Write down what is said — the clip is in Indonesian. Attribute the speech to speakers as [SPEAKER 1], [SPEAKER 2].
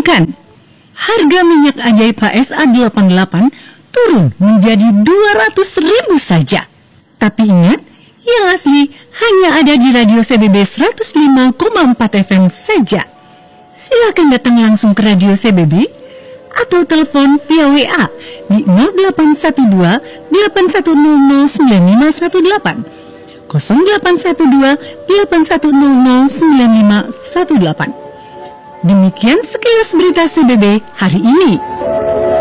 [SPEAKER 1] Umumkan, harga minyak ajaib HSA 88 turun menjadi 200.000 saja. Tapi ingat, yang asli hanya ada di Radio CBB 105,4 FM saja. Silakan datang langsung ke Radio CBB atau telepon via WA di 0812 8100 9518, 0812 8100 9518. Demikian sekilas berita CBB hari ini.